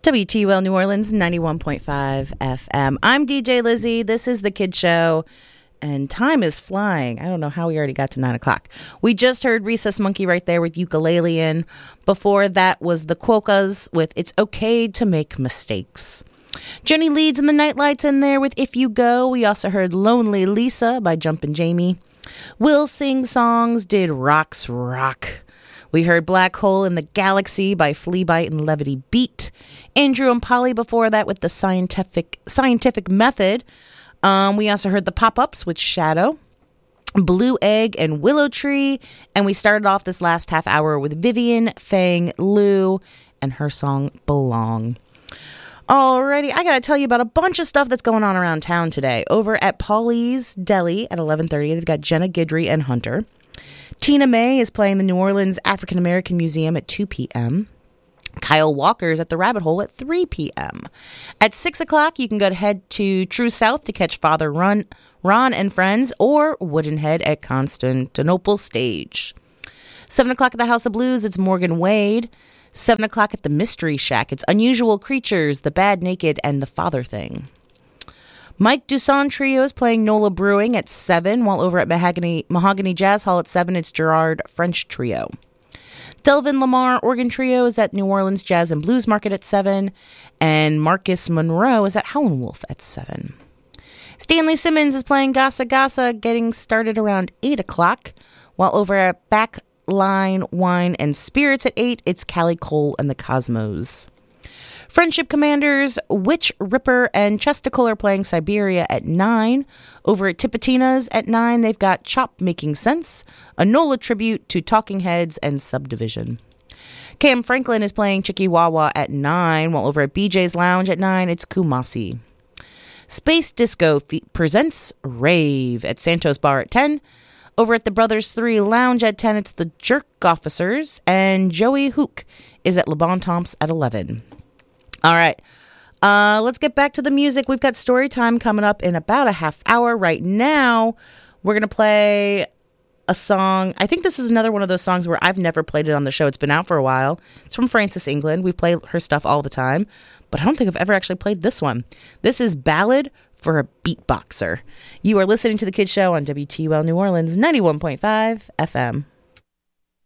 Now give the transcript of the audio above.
WTUL New Orleans, 91.5 FM. I'm DJ Lizzie. This is The Kid Show, and time is flying. I don't know how we already got to 9 o'clock. We just heard Rhesus Monkey right there with Ukulelean. Before that was the Quokkas with It's Okay to Make Mistakes. Jenny Leeds and the Nightlights in there with If You Go. We also heard Lonely Lisa by Jumpin' Jamie. Will Sing Songs did Rocks Rock. We heard Black Hole in the Galaxy by Fleabite and Levity Beat. Andrew and Polly before that with the Scientific Method. We also heard the Pop-Ups with Shadow, Blue Egg and Willow Tree. And we started off this last half hour with Vivian Fang Liu and her song Belong. Alrighty, I gotta tell you about a bunch of stuff that's going on around town today. Over at Paulie's Deli at 11:30, they've got Jenna Guidry and Hunter. Tina May is playing the New Orleans African American Museum at 2 p.m. Kyle Walker's at the Rabbit Hole at 3 p.m. At 6 o'clock, you can head to True South to catch Father Ron and Friends, or Woodenhead at Constantinople Stage. 7 o'clock at the House of Blues, it's Morgan Wade. 7 o'clock at the Mystery Shack, it's Unusual Creatures, The Bad Naked, and The Father Thing. Mike Dusson Trio is playing Nola Brewing at 7, while over at Mahogany Jazz Hall at 7, it's Gerard French Trio. Delvin Lamar Organ Trio is at New Orleans Jazz and Blues Market at 7, and Marcus Monroe is at Howlin' Wolf at 7. Stanley Simmons is playing Gasa Gasa, getting started around 8 o'clock, while over at Backline Wine and Spirits at 8, it's Callie Cole and the Cosmos. Friendship Commanders, Witch Ripper, and Chesticle are playing Siberia at 9. Over at Tipitina's at 9, they've got Chop Making Sense, a NOLA tribute to Talking Heads and Subdivision. Cam Franklin is playing Chikiwawa at 9, while over at BJ's Lounge at 9, it's Kumasi. Space Disco presents Rave at Santos Bar at 10. Over at the Brothers 3 Lounge at 10, it's the Jerk Officers, and Joey Hook is at Le Bon Temps at 11. All right, let's get back to the music. We've got story time coming up in about a half hour. Right now, we're going to play a song. I think this is another one of those songs where I've never played it on the show. It's been out for a while. It's from Frances England. We play her stuff all the time, but I don't think I've ever actually played this one. This is Ballad for a Beatboxer. You are listening to The Kid Show on WTUL New Orleans, 91.5 FM.